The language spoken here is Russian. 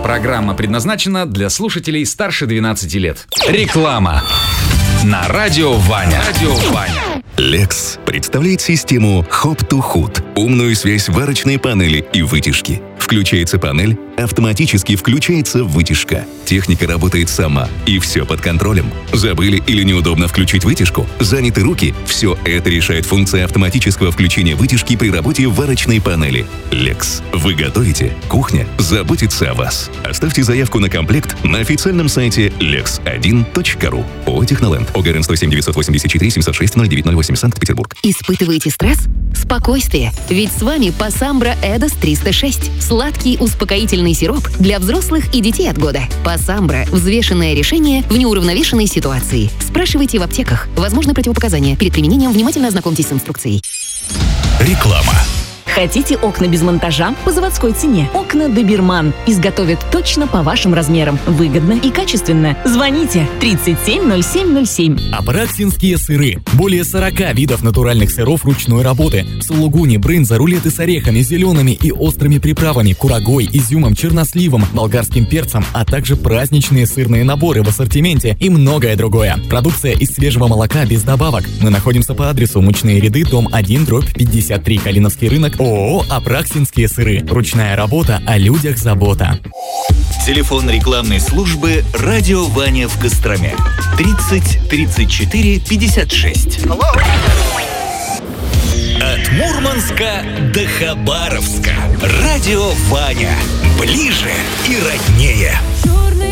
Программа предназначена для слушателей старше 12 лет. Реклама на Радио Ваня. Lex представляет систему Hop to Hood. Умную связь варочной панели и вытяжки. Включается панель, автоматически включается вытяжка. Техника работает сама, и все под контролем. Забыли или неудобно включить вытяжку? Заняты руки? Все это решает функция автоматического включения вытяжки при работе варочной панели. Lex. Вы готовите? Кухня заботится о вас. Оставьте заявку на комплект на официальном сайте lex1.ru. ООО «Техноленд». ОГРН 107 984 706 0908, Санкт-Петербург. Испытываете стресс? Спокойствие. Ведь с вами Пассамбра Эдос 306. Сладкий успокоительный сироп для взрослых и детей от года. Пассамбра – взвешенное решение в неуравновешенной ситуации. Спрашивайте в аптеках. Возможны противопоказания. Перед применением внимательно ознакомьтесь с инструкцией. Реклама. Хотите окна без монтажа по заводской цене? Окна Доберман изготовят точно по вашим размерам. Выгодно и качественно. Звоните 370707. Апраксинские сыры. Более 40 видов натуральных сыров ручной работы. Сулугуни, брынза, рулеты с орехами, зелеными и острыми приправами, курагой, изюмом, черносливом, болгарским перцем, а также праздничные сырные наборы в ассортименте и многое другое. Продукция из свежего молока без добавок. Мы находимся по адресу Мучные ряды, дом 1/53, Калиновский рынок, ООО «Апраксинские сыры». Ручная работа, о людях забота. Телефон рекламной службы «Радио Ваня» в Костроме. 30 34 56. От Мурманска до Хабаровска. Радио Ваня. Ближе и роднее.